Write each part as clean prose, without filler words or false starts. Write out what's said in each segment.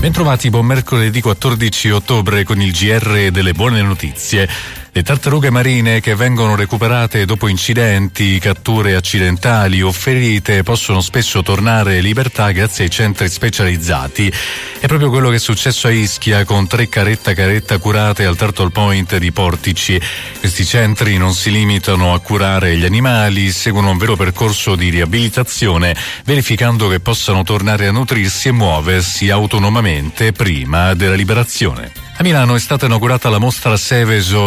Bentrovati, buon mercoledì 14 ottobre con il GR delle buone notizie. Le tartarughe marine che vengono recuperate dopo incidenti, catture accidentali o ferite possono spesso tornare in libertà grazie ai centri specializzati. È proprio quello che è successo a Ischia con 3 caretta curate al Turtle Point di Portici. Questi centri non si limitano a curare gli animali, seguono un vero percorso di riabilitazione, verificando che possano tornare a nutrirsi e muoversi autonomamente prima della liberazione. A Milano è stata inaugurata la mostra Seveso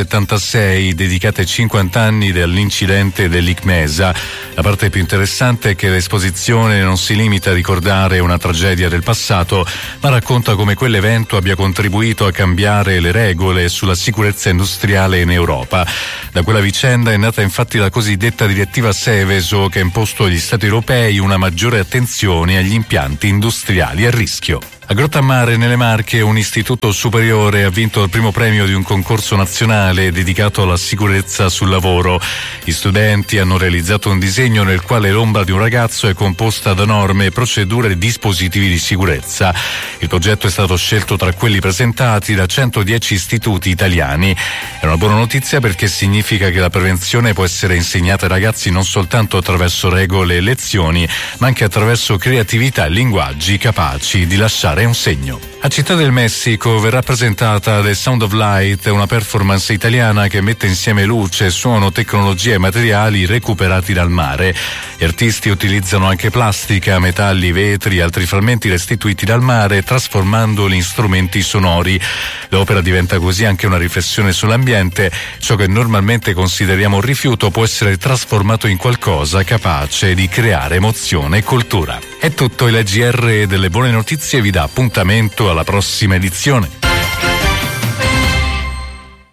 2076, dedicata ai 50 anni dall'incidente dell'ICMESA. La parte più interessante è che l'esposizione non si limita a ricordare una tragedia del passato, ma racconta come quell'evento abbia contribuito a cambiare le regole sulla sicurezza industriale in Europa. Da quella vicenda è nata infatti la cosiddetta direttiva Seveso, che ha imposto agli Stati europei una maggiore attenzione agli impianti industriali a rischio. A Grottammare, nelle Marche, un istituto superiore ha vinto il primo premio di un concorso nazionale dedicato alla sicurezza sul lavoro. Gli studenti hanno realizzato un disegno nel quale l'ombra di un ragazzo è composta da norme, procedure e dispositivi di sicurezza. Il progetto è stato scelto tra quelli presentati da 110 istituti italiani. È una buona notizia perché significa che la prevenzione può essere insegnata ai ragazzi non soltanto attraverso regole e lezioni, ma anche attraverso creatività e linguaggi capaci di lasciare un segno. A Città del Messico verrà presentata The Sound of Light, una performance italiana che mette insieme luce, suono, tecnologia e materiali recuperati dal mare. Gli artisti utilizzano anche plastica, metalli, vetri e altri frammenti restituiti dal mare, trasformandoli in strumenti sonori. L'opera diventa così anche una riflessione sull'ambiente. Ciò che normalmente consideriamo un rifiuto può essere trasformato in qualcosa capace di creare emozione e cultura. È tutto, il GR delle buone notizie vi dà appuntamento alla prossima edizione.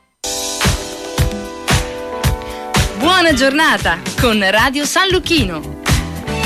Buona giornata con Radio San Lucchino.